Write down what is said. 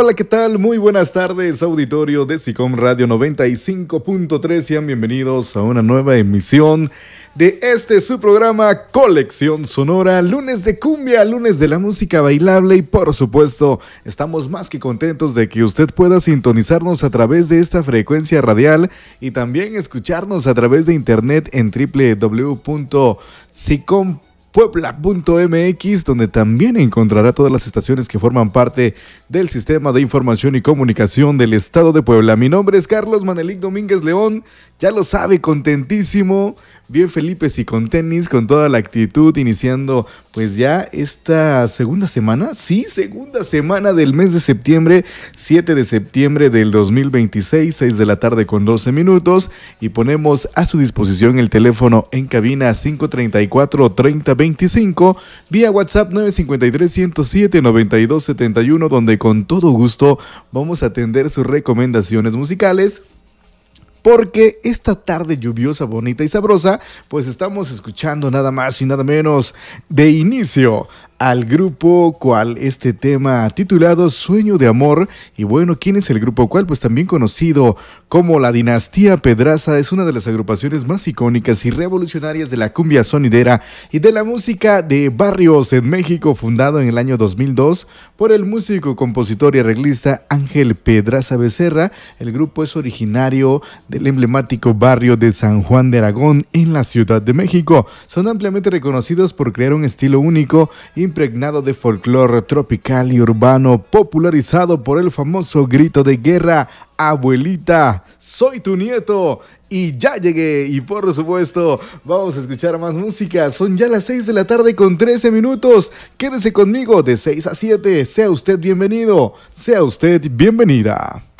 Hola, ¿qué tal? Muy buenas tardes, auditorio de SICOM Radio 95.3. Sean bienvenidos a una nueva emisión de su programa Colección Sonora. Lunes de cumbia, lunes de la música bailable y por supuesto, estamos más que contentos de que usted pueda sintonizarnos a través de esta frecuencia radial y también escucharnos a través de internet en www.sicom.puebla.mx, donde también encontrará todas las estaciones que forman parte del Sistema de Información y Comunicación del Estado de Puebla. Mi nombre es Carlos Manelik Domínguez León, ya lo sabe, contentísimo, bien Felipes y con tenis, con toda la actitud, iniciando pues ya esta segunda semana del mes de septiembre, 7 de septiembre del 2026, 6 de la tarde con 12 minutos, y ponemos a su disposición el teléfono en cabina 534-3025, vía WhatsApp 953-107-9271, donde con todo gusto vamos a atender sus recomendaciones musicales. Porque esta tarde lluviosa, bonita y sabrosa, pues estamos escuchando nada más y nada menos de inicio al grupo cual este tema titulado Sueño de Amor. Y bueno, ¿quién es el grupo cual? Pues también conocido como la Dinastía Pedraza. Es una de las agrupaciones más icónicas y revolucionarias de la cumbia sonidera y de la música de barrios en México, fundado en el año 2002 por el músico, compositor y arreglista Ángel Pedraza Becerra. El grupo es originario del emblemático barrio de San Juan de Aragón en la Ciudad de México. Son ampliamente reconocidos por crear un estilo único impregnado de folclore tropical y urbano, popularizado por el famoso grito de guerra: abuelita, soy tu nieto y ya llegué. Y por supuesto, vamos a escuchar más música. Son ya las 6 de la tarde con 13 minutos. Quédese conmigo de 6 a 7. Sea usted bienvenido, sea usted bienvenida.